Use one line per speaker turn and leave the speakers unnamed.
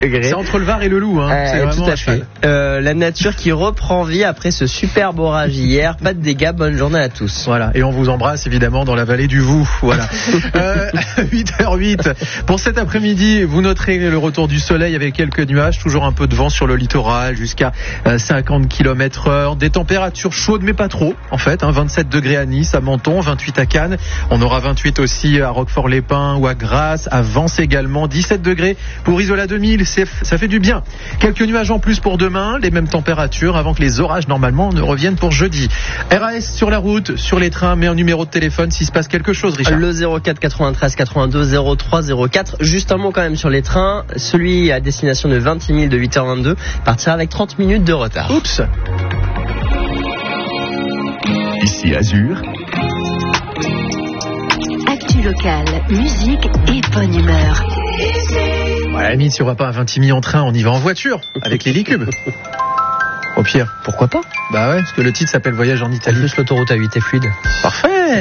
C'est entre le Var et le Loup, c'est
tout à fait. La nature qui reprend vie après ce superbe orage hier. Pas de dégâts, bonne journée à tous.
Voilà, et on vous embrasse évidemment dans la vallée du Voux. Voilà. 8h08. Pour cet après-midi, vous noterez le retour du soleil avec quelques nuages, toujours un peu de vent sur le littoral jusqu'à 50 km/h. Des températures chaudes mais pas trop en fait, 27 degrés à Nice, à Menton, 28 à Cannes. On aura 28 aussi à Roquefort-les-Pins ou à Grasse, à Vence également, 17 degrés pour Isola 2000. Ça fait du bien. Quelques nuages en plus pour demain, les mêmes températures avant que les orages normalement ne reviennent pour jeudi. RAS sur la route, sur les trains, mais un numéro de téléphone s'il se passe quelque chose, Richard.
Le 04 93 82 03 04. Juste un mot quand même sur les trains. Celui à destination de 26 000 de 8h22 partira avec 30 minutes de retard.
Oups.
Ici Azur.
Actu local, musique et bonne humeur.
Ouais, à la limite, si on va pas à 20 000 en train, on y va en voiture, avec les Licubes. Au pire.
Pourquoi pas?
Bah ouais, parce que le titre s'appelle Voyage en Italie.
En plus, l'autoroute A8 est fluide.
Parfait.